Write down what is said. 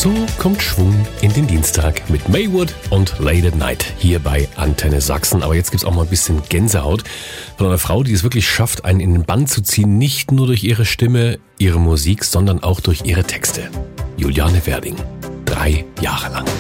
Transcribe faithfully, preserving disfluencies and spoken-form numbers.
So kommt Schwung in den Dienstag mit Maywood und Late at Night hier bei Antenne Sachsen. Aber jetzt gibt's auch mal ein bisschen Gänsehaut von einer Frau, die es wirklich schafft, einen in den Bann zu ziehen. Nicht nur durch ihre Stimme, ihre Musik, sondern auch durch ihre Texte. Juliane Werding. Drei Jahre lang.